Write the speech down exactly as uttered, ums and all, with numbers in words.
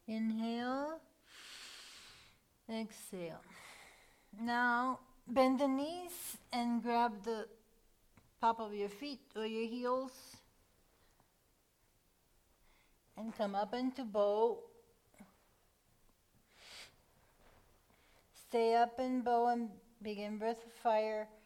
Inhale, exhale. Now bend the knees and grab the top of your feet or your heels and come up into bow. Stay up in bow and begin breath of fire.